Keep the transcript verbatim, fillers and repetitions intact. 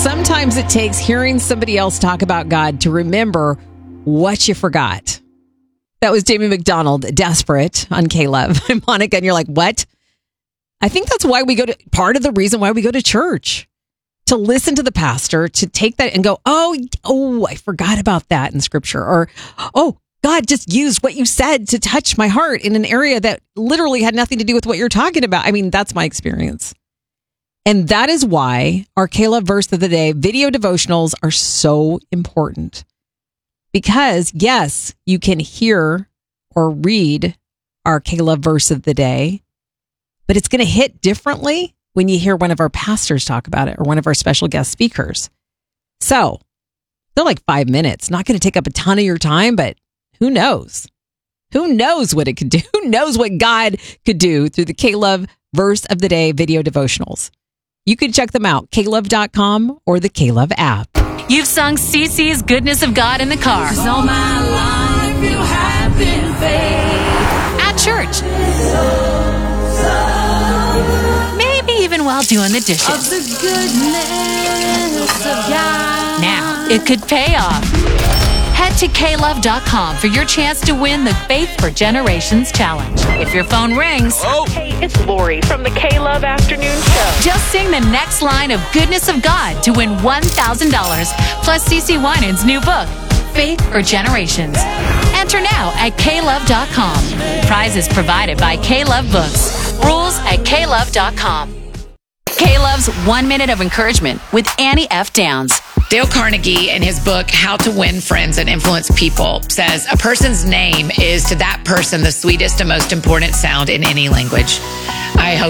Sometimes it takes hearing somebody else talk about God to remember what you forgot. That was Jamie McDonald, Desperate, on K-Love. I'm Monica, and you're like, what? I think that's why we go to, part of the reason why we go to church. To listen to the pastor, to take that and go, oh, oh, I forgot about that in scripture. Or, oh, God just used what you said to touch my heart in an area that literally had nothing to do with what you're talking about. I mean, that's my experience. And that is why our K-Love verse of the day video devotionals are so important. Because yes, you can hear or read our K-Love verse of the day, but it's going to hit differently when you hear one of our pastors talk about it or one of our special guest speakers. So they're like five minutes, not going to take up a ton of your time, but who knows? Who knows what it could do? Who knows what God could do through the K-Love verse of the day video devotionals? You can check them out, K love dot com or the K-Love app. You've sung Cece's Goodness of God in the car. All my life you have been faithful. At church. Maybe even while doing the dishes. Of the goodness of God. Now, it could pay off. Head to K love dot com for your chance to win the Faith for Generations Challenge. If your phone rings, Oh. Hey, it's Lori from the K-Love Afternoon Show. just sing the next line of Goodness of God to win one thousand dollars plus Cece Winans' new book, Faith for Generations. Enter now at K love dot com. Prizes provided by K-Love Books. Rules at K love dot com. K-Love's One Minute of Encouragement with Annie F. Downs. Dale Carnegie, in his book, How to Win Friends and Influence People, says a person's name is to that person the sweetest and most important sound in any language. I hope